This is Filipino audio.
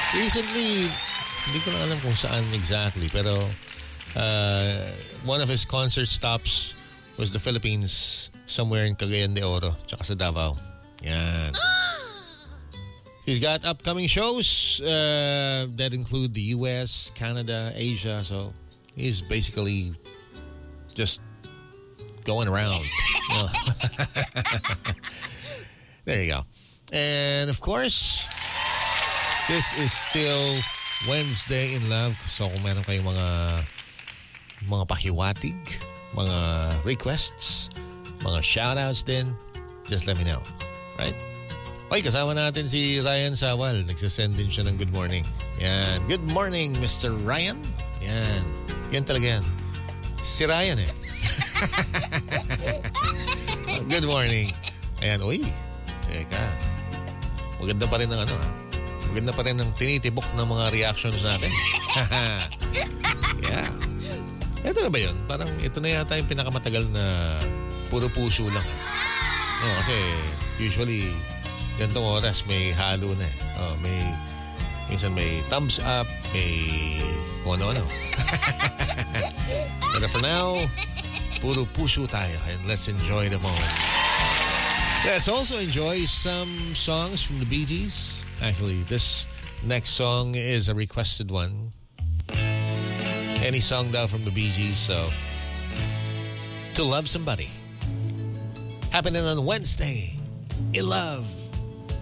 Recently, hindi ko na alam kung saan exactly, pero one of his concert stops was the Philippines, somewhere in Cagayan de Oro, tsaka sa Davao. Yan. He's got upcoming shows that include the US, Canada, Asia, so he's basically just going around. There you go. And of course, this is still Wednesday in Love. So kung meron kayong mga pahiwatig, mga requests, mga shoutouts din, just let me know. Right? Okay, kasama natin si Ryan Sawal. Nagsasend din siya ng good morning. Yan. Good morning, Mr. Ryan. Yan. Yan talaga yan. Si Ryan eh. Good morning. Ayan, uy. Teka. Maganda pa rin ang maganda pa rin ang tinitibok ng mga reactions natin. Yeah. Ito na ba yun? Parang ito na yata yung pinakamatagal na puro puso lang. Kasi usually ganitong oras may halo na eh. Minsan may thumbs up, may kung ano-ano. But for now, puro puso tayo and let's enjoy the moment. Let's also enjoy some songs from the Bee Gees. Actually, this next song is a requested one. Any song daw from the Bee Gees, so To Love Somebody. Happening on Wednesday in Love.